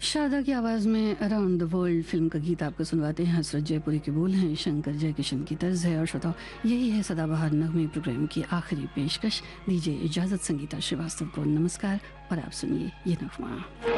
शारदा की आवाज़ में अराउंड द वर्ल्ड फिल्म का गीत आपको सुनवाते हैं। हसरत जयपुरी के बोल हैं, शंकर जयकिशन की तर्ज है। और श्रोताओ, यही है सदाबहार नगमे प्रोग्राम की आखिरी पेशकश। दीजिए इजाज़त संगीता श्रीवास्तव को नमस्कार और आप सुनिए ये नगमा।